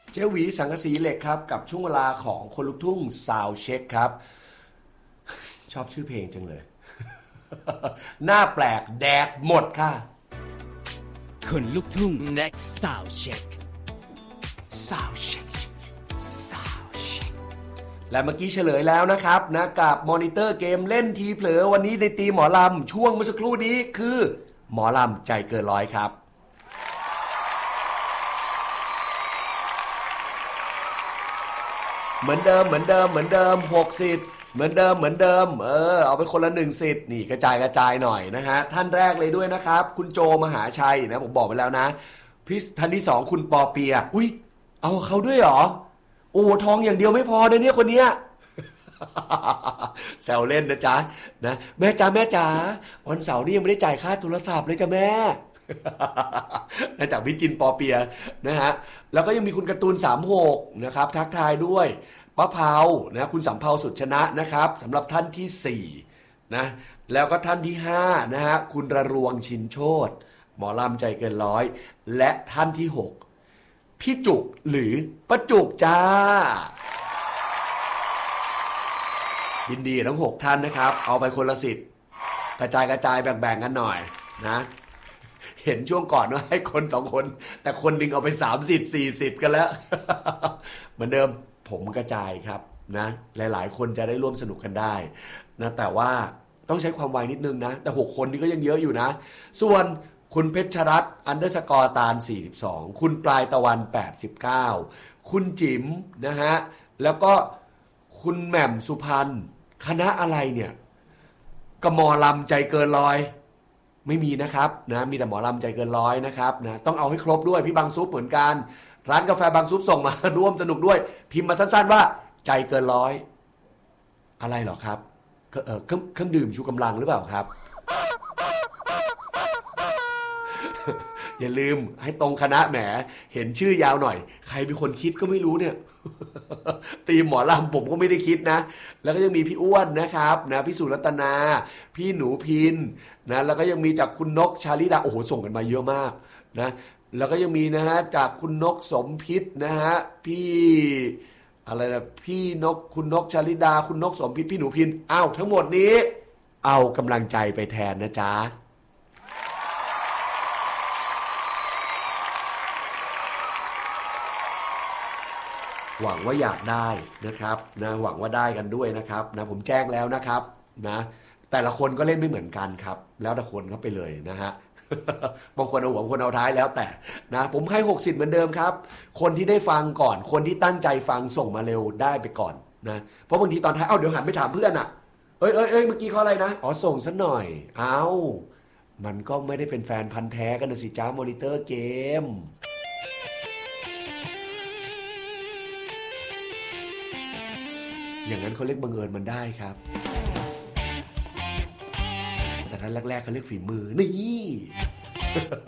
เจหวีสังกะสีเหล็กครับกับช่วงเวลาของคนลุกทุ่งซาวเช็คครับชอบชื่อเพลงจังเลย หน้าแปลกแดกหมดค่ะคนลุกทุ่ง next sound check sound check sound check และเมื่อกี้เฉลยแล้วนะครับนะกับมอนิเตอร์เกมเล่นทีเผลอวันนี้ในตีมหมอลำช่วงเมื่อสักครู่นี้คือหมอลำใจเกินร้อยครับเหมือนเดิม60เหมือนเดิมเอาไปคนละ1สิทธิ์นี่กระจายหน่อยนะฮะท่านแรกเลยด้วยนะครับคุณโจมหาชัยนะผมบอกไปแล้วนะท่านที่2คุณปอเปียอุ้ยเอาเขาด้วยเหรอโอ้ทองอย่างเดียวไม่พอเนี่ยคนเนี้ย แซวเล่นนะจ๊ะนะแม่จ๋าวันเสาร์นี้ยังไม่ได้จ่ายค่าโทรศัพท์เลยจ้ะแม่นะจากพี่จินปอเปียนะฮะแล้วก็ยังมีคุณการ์ตูน36นะครับทักทายด้วยป้าเผานะคุณสำเภาสุดชนะนะครับสำหรับท่านที่4นะแล้วก็ท่านที่5นะฮะคุณระรวงชินโชติหมอลำใจเกินร้อยและท่านที่6พี่จุกหรือป้าจุกจ้ายินดีทั้ง6ท่านนะครับเอาไปคนละสิทธิ์กระจายแบ่งกันหน่อยนะเห็นช่วงก่อนว่าให้คน2คนแต่คนนึงเอาไป3สิทธิ์4สิทธิ์กันแล้ว เหมือนเดิมผมกระจายครับนะหลายๆคนจะได้ร่วมสนุกกันได้นะแต่ว่าต้องใช้ความไวนิดนึงนะแต่6คนนี้ก็ยังเยอะอยู่นะส่วนคุณเพชรรัตน์_ตาล42คุณปลายตะวัน89คุณจิ๋มนะฮะแล้วก็คุณแหม่มสุพรรณคณะอะไรเนี่ยกมลำใจเกินร้อยไม่มีนะครับนะมีแต่หมอลำใจเกินร้อยนะครับนะต้องเอาให้ครบด้วยพี่บางซุปเหมือนกันร้านกาแฟบางซุปส่งมา ร่วมสนุกด้วยพิมพ์มาสั้นๆว่าใจเกินร้อยอะไรหรอครับเครื่องดื่มชูกำลังหรือเปล่าครับ อย่าลืมให้ตรงคณะแหมเห็นชื่อยาวหน่อยใครเป็นคนคิดก็ไม่รู้เนี่ย ตีมหมอลำผมก็ไม่ได้คิดนะแล้วก็ยังมีพี่อ้วนนะครับนะพี่สุรัตนาพี่หนูพินนะแล้วก็ยังมีจากคุณนกชาลิดาโอ้โหส่งกันมาเยอะมากนะแล้วก็ยังมีนะฮะจากคุณนกสมพิษนะฮะพี่อะไรนะพี่นกคุณนกชาลิดาคุณนกสมพิษพี่หนูพินอ้าวทั้งหมดนี้เอากำลังใจไปแทนนะจ๊ะหวังว่าอยากได้นะครับนะหวังว่าได้กันด้วยนะครับนะผมแจ้งแล้วนะครับนะแต่ละคนก็เล่นไม่เหมือนกันครับแล้วแต่คนเข้าไปเลยนะฮะ บางคนเอาหัวบางคนเอาท้ายแล้วแต่นะผมให้60เหมือนเดิมครับคนที่ได้ฟังก่อนคนที่ตั้งใจฟังส่งมาเร็วได้ไปก่อนนะเพราะบางทีตอนท้ายเดี๋ยวหันไปถามเพื่อนอ่ะเอ้ยเมื่อกี้เขาอะไรนะส่งซะหน่อยมันก็ไม่ได้เป็นแฟนพันธุ์แท้กันนะสิจ้ามอนิเตอร์เกมอย่างนั้นเขาเรียกบังเอิญมันได้ครับแต่ท่านแรกๆเขาเรียกฝีมือนี่